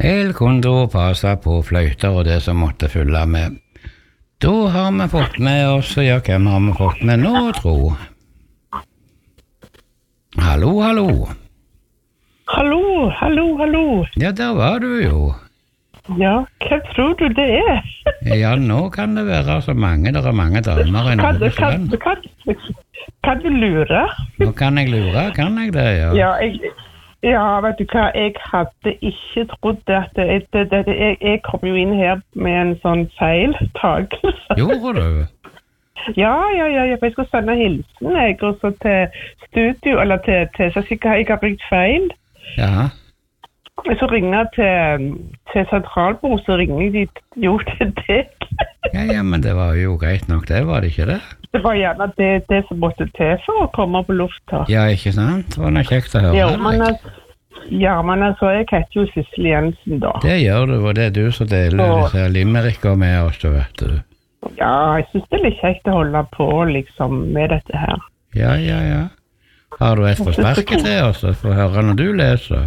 El Condor passa på fløyter og det som måtte fylle med. Da har vi fått med oss, ja, hvem har vi fått med nå, tro? Hallo, hallo. Hallo. Ja, der var du jo. Ja, hva tror du det er? Ja, nå kan det være så mange, det er mange damer i Norgesland. Kan du lure? Nå kan jeg lure, kan jeg det, ja? Ja, vet du hva, jeg hadde ikke trodd at jeg kom jo inn her med en sånn feiltagelse. Gjorde du? Ja, for jeg skulle sende hilsen, jeg, og så til studio, eller til så sikkert jeg har brukt feil. Ja. Så ringer jeg til sentralbord, så ringer de jo til deg. Ja, men det var jo greit nok, det var det ikke det? Det var gjerne det som måtte til for å komme på lufta. Ja, ikke sant? Det var noe kjekt å høre deg. Men altså, jeg heter jo Sissel Jensen da. Det gjør du, og det er du som deler disse limericker med oss, vet du. Ja, jeg synes det er litt kjekt å holde på liksom med dette her. Ja. Har du et forsterket til oss, for å høre når du leser?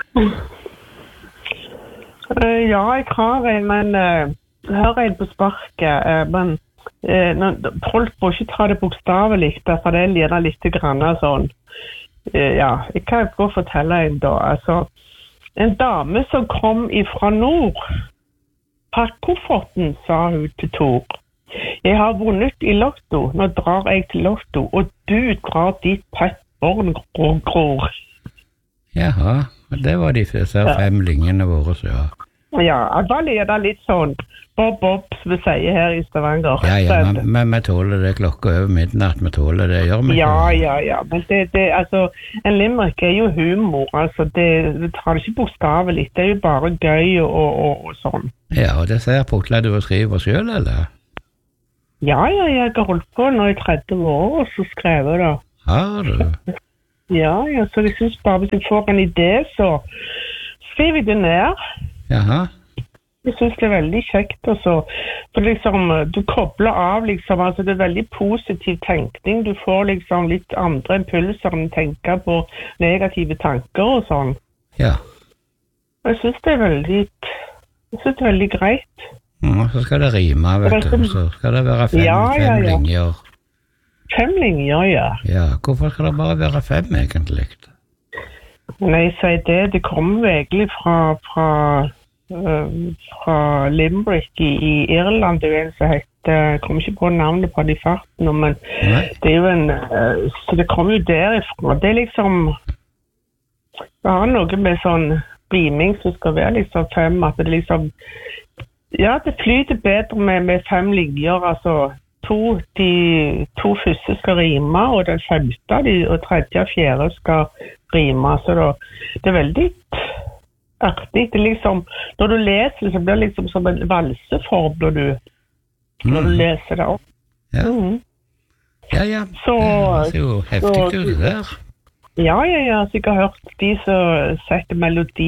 Ja, jeg har en, men jeg har en på sparket, men folk må ikke ta det bokstavelig, for det er litt grann sånn. Ja, jeg kan gå og fortelle en da. Altså, en dame som kom ifra nord. Pakk kofferten, sa hun til Tor. Jeg har vunnet i lotto, nå drar jeg til lotto, og du drar dit pettborn gror. Jaha, det var de 5 linjene våre, så ja. Ja, da er det litt sånn bob, som vi sier her i Stavanger. Ja, men vi tåler det klokka over midnatt, vi tåler det, gjør vi ikke? Ja, men det altså, en limerick er jo humor, altså, det tar det ikke bokstavelig, det er jo bare gøy og sånn. Ja, og det ser putler du å skrive selv, eller? Ja, jeg har holdt på nå i 30 år, og så skrev jeg det. Har du? Ja, så jeg synes bare hvis jeg får en idé, så skriver jeg det ned. Jaha. Jeg synes det er veldig kjekt også, for liksom, du kobler av liksom, altså det er veldig positiv tenkning, du får liksom litt andre impulser enn tenker på negative tanker og sånn. Ja. Jeg synes det er veldig greit. Ja, så skal det rime, vet du, så skal det være 5 linjer. 5 linjer, ja. Ja, hvorfor skal det bare være 5 egentlig? Nei, så det kommer egentlig fra Limerick i Irland, det er en som heter, jeg kommer ikke på navnet på de fartene, men det er jo så det kommer jo derifra. Det er liksom, det har noe med sånn riming som skal være liksom 5, at det liksom, ja, det flyter bedre med 5 linjer, altså de 2 første skal rime, og den 5. og 3. og 4. skal rime, så det er veldig artig. Det er liksom, når du leser, så blir det liksom som en valseform når du leser det opp. Ja, ja. Så, det ser jo heftig ut det der. Ja, så jeg har hørt de som setter melodi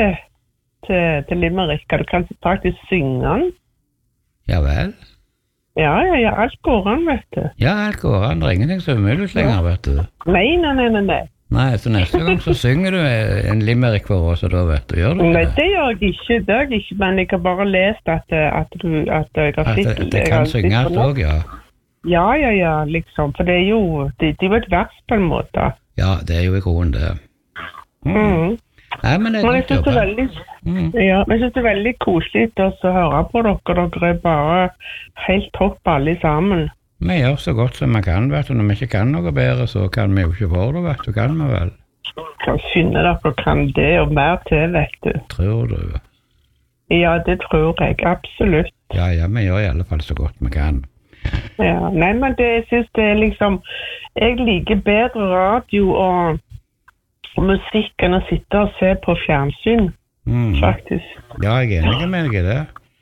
til limerick. Du kan faktisk synge den. Ja vel. Ja, alt går an, vet du. Ja, alt går an, det er ingenting som er umulig lenger, vet du. Nei. Nei, så neste gang så synger du en limerick for oss, og da vet du, gjør du ikke det? Nei, det gjør jeg ikke, men jeg har bare lest at jeg har sett... At det kan synge alt også, ja. Ja, liksom, for det er jo, det er jo et vers på en måte. Ja, det er jo i kronen det. Nei, men det er godt jobba. Ja, men jeg synes det er veldig koselig å høre på dere. Dere er bare helt topp alle sammen. Vi gjør så godt som vi kan, vet du. Når vi ikke kan noe bedre, så kan vi jo ikke få det, vet du. Kan vi vel? Kan finne dere kan det, og mer til, vet du. Tror du? Ja, det tror jeg, absolutt. Ja, vi gjør i alle fall så godt vi kan. Ja, nei, men jeg synes det er liksom, jeg liker bedre radio og musikk enn å sitte og se på fjernsyn, faktisk. Ja, jeg er enig med deg i det.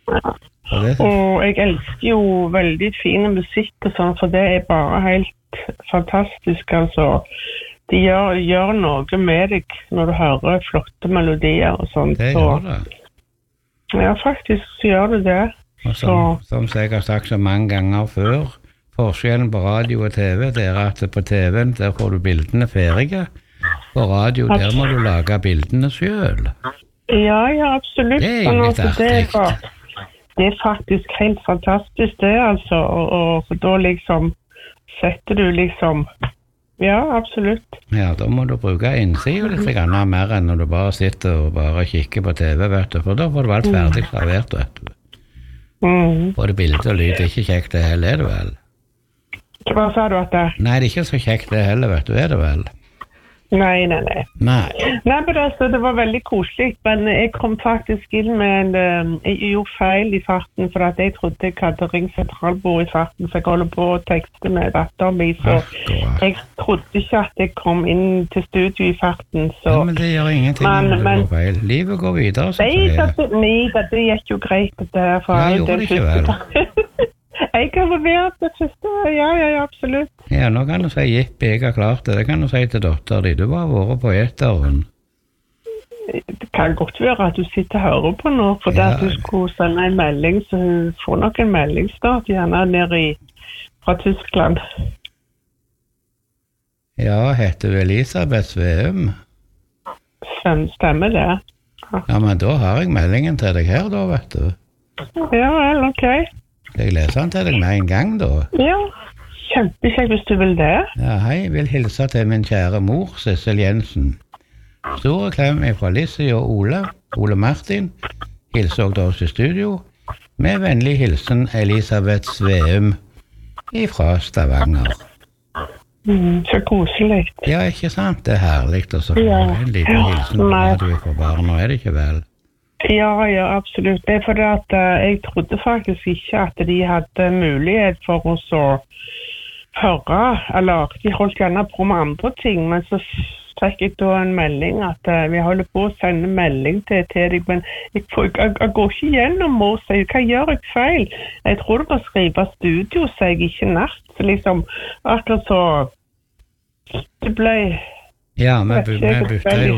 Og jeg elsker jo veldig fine musikk og sånn, for det er bare helt fantastisk, altså. De gjør noe med deg når du hører flotte melodier og sånt. Det gjør det. Ja, faktisk så gjør det det. Og som jeg har sagt så mange ganger før, forskjellen på radio og TV, det er at på TV-en der får du bildene ferdige. På radio, der må du lage bildene selv. Ja, absolutt. Det er jo litt artig. Det er faktisk helt fantastisk det, altså. Og for da liksom setter du liksom... Ja, absolutt. Ja, da må du bruke innsida litt grann mer enn når du bare sitter og bare kikker på TV, vet du. For da får du alt ferdig servert, vet du. Både bilde og lyd er ikke kjekt det heller, er det vel? Hva sa du at det? Nei, det er ikke så kjekt det heller, vet du, er det vel? Nei. Nei. Nei, men altså, det var veldig koselig, men jeg kom faktisk inn med jeg gjorde feil i farten, for at jeg trodde jeg hadde ringt sentralbord i farten, for jeg holder på å tekste med datteren min, så jeg trodde ikke at jeg kom inn til studio i farten, så... Ja, men det gjør ingenting når det går feil. Livet går videre, så Nei, det gikk jo greit, det der, for jeg gjorde det ikke vel. Jeg kan være det første, ja, absolutt. Ja, nå kan du si jippi, jeg har klart det. Det kan du si til datter di. Du har vært på eteren. Det kan godt være at du sitter og hører på nå, for at du skulle sende en melding, så hun får nok en melding snart, gjerne nede fra Tyskland. Ja, heter du Elisabeth Sveum? Stemmer det. Ja, men da har jeg meldingen til deg her da, vet du. Ja, vel, ok. Jeg leser den til deg med en gang da. Ja, kjempekjekt hvis du vil det. Ja, hei, vil hilse til min kjære mor, Sissel Jensen. Store klem fra Lissi og Ole Martin. Hilser også til oss i studio. Med vennlig hilsen Elisabeth Sveum fra Stavanger. Så koselig. Ja, ikke sant? Det er herlig å få en liten hilsen fra du for barna, er det ikke vel? Ja, absolutt. Det er fordi at jeg trodde faktisk ikke at de hadde mulighet for oss å høre, eller de holdt gjerne på med andre ting, men så fikk jeg da en melding at vi holder på å sende melding til deg, men jeg går ikke gjennom og sier, hva gjør jeg feil? Jeg tror det var skrive studio, så jeg ikke natt, så liksom akkurat så det ble... Ja, vi bytte jo